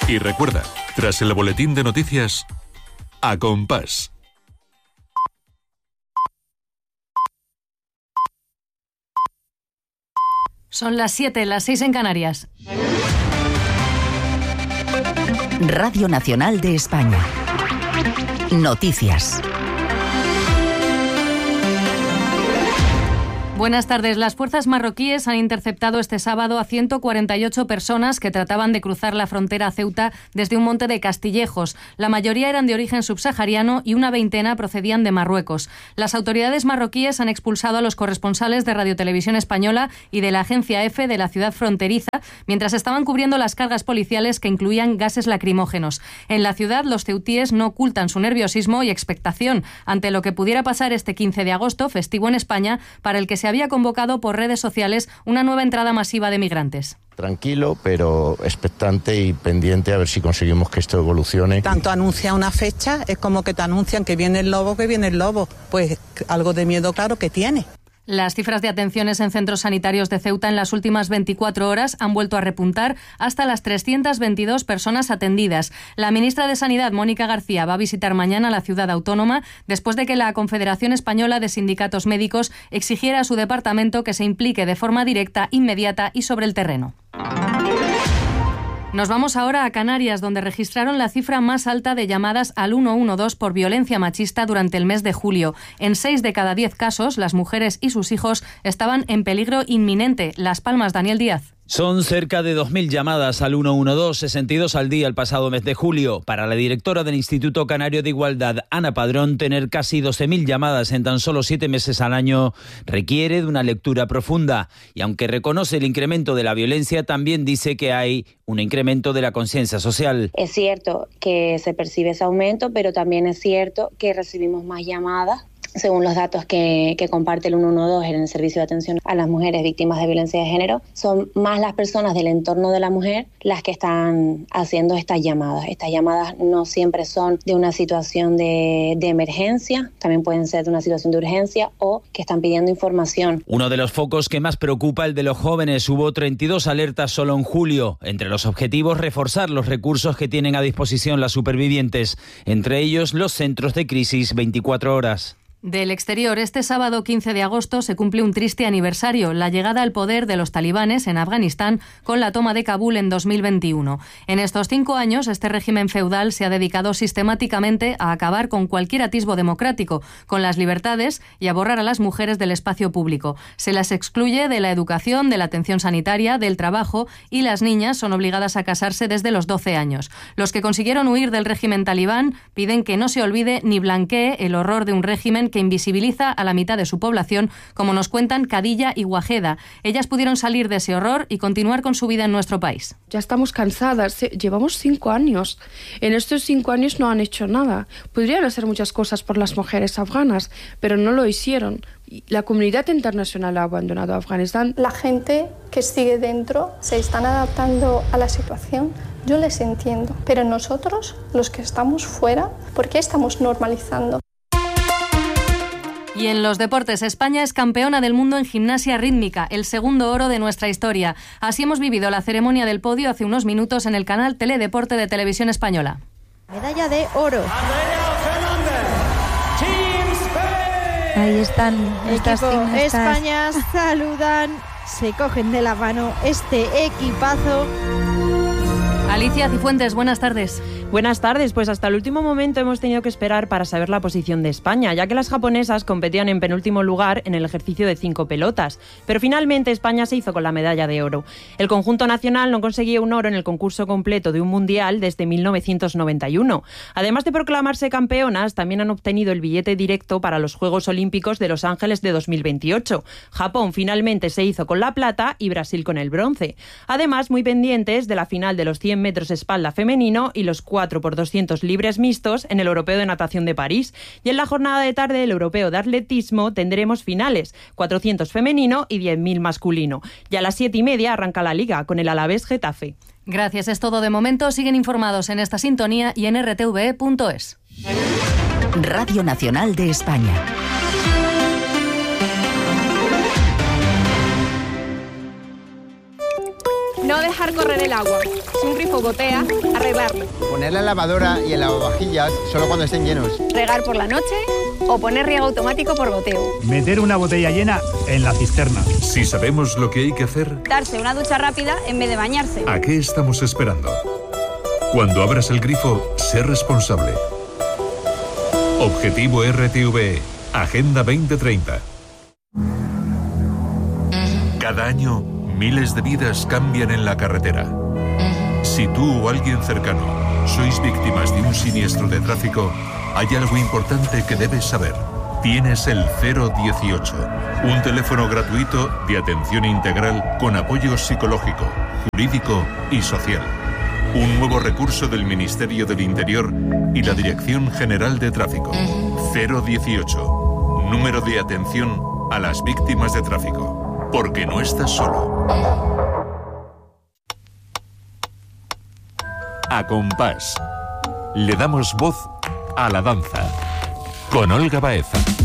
Y recuerda, tras el boletín de noticias, A Compás. Son las 7, las 6 en Canarias. Radio Nacional de España. Noticias. Buenas tardes. Las fuerzas marroquíes han interceptado este sábado a 148 personas que trataban de cruzar la frontera a Ceuta desde un monte de Castillejos. La mayoría eran de origen subsahariano y una veintena procedían de Marruecos. Las autoridades marroquíes han expulsado a los corresponsales de Radiotelevisión Española y de la agencia EFE de la ciudad fronteriza mientras estaban cubriendo las cargas policiales que incluían gases lacrimógenos. En la ciudad, los ceutíes no ocultan su nerviosismo y expectación ante lo que pudiera pasar este 15 de agosto, festivo en España, para el que se había convocado por redes sociales una nueva entrada masiva de migrantes. Tranquilo, pero expectante y pendiente a ver si conseguimos que esto evolucione. Tanto anuncia una fecha, es como que te anuncian que viene el lobo, Pues algo de miedo claro que tiene. Las cifras de atenciones en centros sanitarios de Ceuta en las últimas 24 horas han vuelto a repuntar hasta las 322 personas atendidas. La ministra de Sanidad, Mónica García, va a visitar mañana la ciudad autónoma después de que la Confederación Española de Sindicatos Médicos exigiera a su departamento que se implique de forma directa, inmediata y sobre el terreno. Nos vamos ahora a Canarias, donde registraron la cifra más alta de llamadas al 112 por violencia machista durante el mes de julio. En 6 de cada 10 casos, las mujeres y sus hijos estaban en peligro inminente. Las Palmas, Daniel Díaz. Son cerca de 2.000 llamadas al 112, 62 al día el pasado mes de julio. Para la directora del Instituto Canario de Igualdad, Ana Padrón, tener casi 12.000 llamadas en tan solo 7 meses al año requiere de una lectura profunda. Y aunque reconoce el incremento de la violencia, también dice que hay un incremento de la conciencia social. Es cierto que se percibe ese aumento, pero también es cierto que recibimos más llamadas. Según los datos que comparte el 112 en el servicio de atención a las mujeres víctimas de violencia de género, son más las personas del entorno de la mujer las que están haciendo estas llamadas. Estas llamadas no siempre son de una situación de emergencia, también pueden ser de una situación de urgencia o que están pidiendo información. Uno de los focos que más preocupa, el de los jóvenes. Hubo 32 alertas solo en julio. Entre los objetivos, reforzar los recursos que tienen a disposición las supervivientes, entre ellos los centros de crisis 24 horas. Del exterior, este sábado 15 de agosto se cumple un triste aniversario, la llegada al poder de los talibanes en Afganistán con la toma de Kabul en 2021. En estos 5 años, este régimen feudal se ha dedicado sistemáticamente a acabar con cualquier atisbo democrático, con las libertades y a borrar a las mujeres del espacio público. Se las excluye de la educación, de la atención sanitaria, del trabajo y las niñas son obligadas a casarse desde los 12 años. Los que consiguieron huir del régimen talibán piden que no se olvide ni blanquee el horror de un régimen que invisibiliza a la mitad de su población, como nos cuentan Cadilla y Guajeda. Ellas pudieron salir de ese horror y continuar con su vida en nuestro país. Ya estamos cansadas, llevamos 5 años. En estos 5 años no han hecho nada. Podrían hacer muchas cosas por las mujeres afganas, pero no lo hicieron. La comunidad internacional ha abandonado a Afganistán. La gente que sigue dentro se están adaptando a la situación. Yo les entiendo. Pero nosotros, los que estamos fuera, ¿por qué estamos normalizando? Y en los deportes, España es campeona del mundo en gimnasia rítmica, el segundo oro de nuestra historia. Así hemos vivido la ceremonia del podio hace unos minutos en el canal Teledeporte de Televisión Española. Medalla de oro. Ahí están estas gimnastas. España saludan, se cogen de la mano este equipazo. Alicia Cifuentes, buenas tardes. Buenas tardes, pues hasta el último momento hemos tenido que esperar para saber la posición de España, ya que las japonesas competían en penúltimo lugar en el ejercicio de 5 pelotas. Pero finalmente España se hizo con la medalla de oro. El conjunto nacional no conseguía un oro en el concurso completo de un mundial desde 1991. Además de proclamarse campeonas, también han obtenido el billete directo para los Juegos Olímpicos de Los Ángeles de 2028. Japón finalmente se hizo con la plata y Brasil con el bronce. Además, muy pendientes de la final de los 100 metros espalda femenino y los 4x200 libres mixtos en el Europeo de Natación de París. Y en la jornada de tarde del Europeo de Atletismo tendremos finales, 400 femenino y 10.000 masculino. Y a las 7:30 arranca la Liga con el Alavés Getafe. Gracias, es todo de momento. Siguen informados en esta sintonía y en rtve.es. Radio Nacional de España. No dejar correr el agua. Si un grifo gotea, arreglarlo. Poner la lavadora y el lavavajillas solo cuando estén llenos. Regar por la noche o poner riego automático por goteo. Meter una botella llena en la cisterna. Si sabemos lo que hay que hacer, Darse una ducha rápida en vez de bañarse. ¿a qué estamos esperando? Cuando abras el grifo, sé responsable. Objetivo RTVE, Agenda 2030. Cada año, miles de vidas cambian en la carretera. Si tú o alguien cercano sois víctimas de un siniestro de tráfico, hay algo importante que debes saber. Tienes el 018, un teléfono gratuito de atención integral con apoyo psicológico, jurídico y social. Un nuevo recurso del Ministerio del Interior y la Dirección General de Tráfico. 018, número de atención a las víctimas de tráfico. Porque no estás solo. A compás. Le damos voz a la danza. Con Olga Baeza.